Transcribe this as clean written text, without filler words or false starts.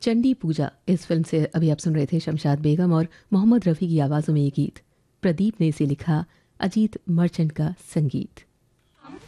चंडी पूजा इस फिल्म से अभी आप सुन रहे थे शमशाद बेगम और मोहम्मद रफ़ी की आवाज़ों में ये गीत। प्रदीप ने इसे लिखा, अजीत मर्चेंट का संगीत।